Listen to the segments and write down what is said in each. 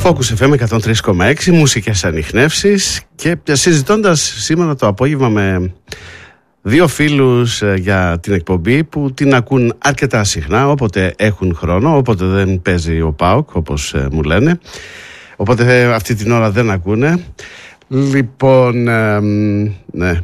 Focus FM 103,6, μουσικές ανιχνεύσεις. Και συζητώντας σήμερα το απόγευμα με δύο φίλους για την εκπομπή που την ακούν αρκετά συχνά, όποτε έχουν χρόνο, όποτε δεν παίζει ο ΠΑΟΚ, όπως μου λένε, οπότε αυτή την ώρα δεν ακούνε. Λοιπόν, ναι,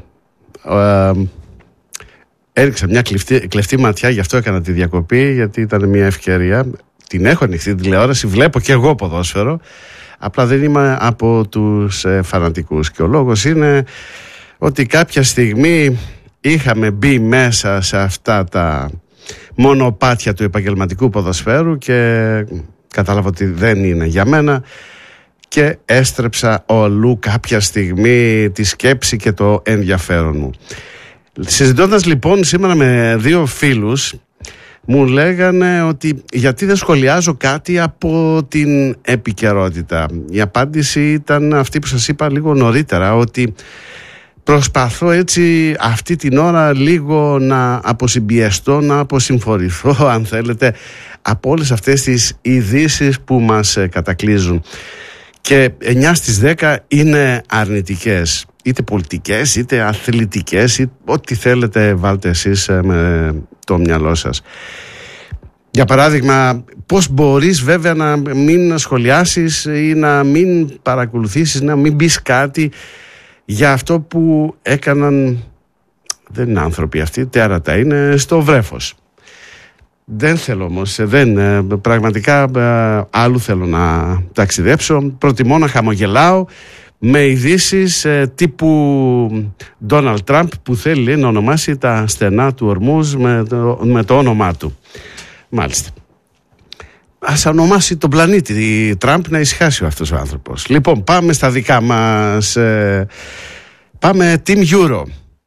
έριξα μια κλεφτή ματιά, γι' αυτό έκανα τη διακοπή, γιατί ήταν μια ευκαιρία. Την έχω ανοιχτή την τηλεόραση, βλέπω και εγώ ποδόσφαιρο, απλά δεν είμαι από τους φανατικούς. Και ο λόγος είναι ότι κάποια στιγμή είχαμε μπει μέσα σε αυτά τα μονοπάτια του επαγγελματικού ποδοσφαίρου και κατάλαβα ότι δεν είναι για μένα και έστρεψα ολού κάποια στιγμή τη σκέψη και το ενδιαφέρον μου. Συζητώντας λοιπόν σήμερα με δύο φίλους, μου λέγανε ότι γιατί δεν σχολιάζω κάτι από την επικαιρότητα. Η απάντηση ήταν αυτή που σας είπα λίγο νωρίτερα, ότι προσπαθώ έτσι αυτή την ώρα λίγο να αποσυμπιεστώ, να αποσυμφορηθώ αν θέλετε από όλες αυτές τις ειδήσεις που μας κατακλείζουν. Και 9 στις 10 είναι αρνητικές, είτε πολιτικές είτε αθλητικές, είτε ό,τι θέλετε βάλτε εσείς με το μυαλό σας. Για παράδειγμα, πώς μπορείς βέβαια να μην σχολιάσεις ή να μην παρακολουθήσεις, να μην πεις κάτι για αυτό που έκαναν, δεν είναι άνθρωποι αυτοί, τέρατα είναι, στο Βρέφος. Δεν θέλω όμως, πραγματικά άλλου θέλω να ταξιδέψω. Προτιμώ να χαμογελάω με ειδήσεις τύπου Donald Trump που θέλει να ονομάσει τα στενά του Ορμούζ με το όνομά του. Μάλιστα. Ας ονομάσει τον πλανήτη Τραμπ, να ησυχάσει αυτός ο άνθρωπος. Λοιπόν, πάμε στα δικά μας. Πάμε Team Euro.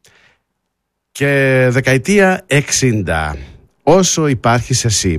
Και δεκαετία 60. Όσο υπάρχεις εσύ.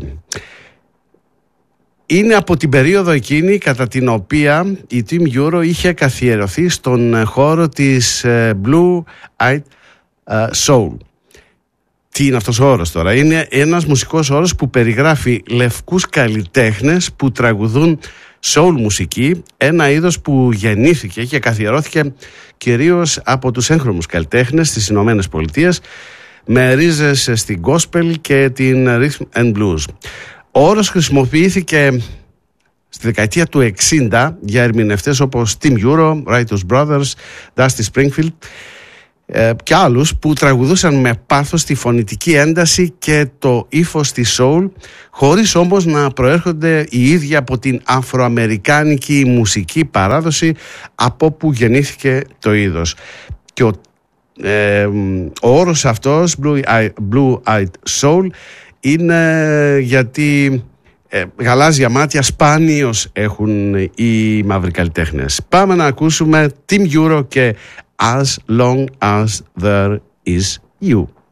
Είναι από την περίοδο εκείνη κατά την οποία η Team Euro είχε καθιερωθεί στον χώρο της Blue Eyed Soul. Τι είναι αυτός ο όρος τώρα? Είναι ένας μουσικός όρος που περιγράφει λευκούς καλλιτέχνες που τραγουδούν soul μουσική, ένα είδος που γεννήθηκε και καθιερώθηκε κυρίως από τους έγχρωμους καλλιτέχνες στις Ηνωμένες Πολιτείες, με ρίζες στην gospel και την rhythm and blues. Ο όρος χρησιμοποιήθηκε στη δεκαετία του 60 για ερμηνευτές όπως Team Euro, Righteous Brothers, Dusty Springfield και άλλους που τραγουδούσαν με πάθος τη φωνητική ένταση και το ύφος της soul, χωρίς όμως να προέρχονται οι ίδιοι από την αφροαμερικάνικη μουσική παράδοση από που γεννήθηκε το είδος. Και ο όρος αυτός, Blue Eyed Soul, είναι γιατί γαλάζια μάτια σπάνιος έχουν οι μαύροι καλλιτέχνες. Πάμε να ακούσουμε Team Euro και As Long As There Is You.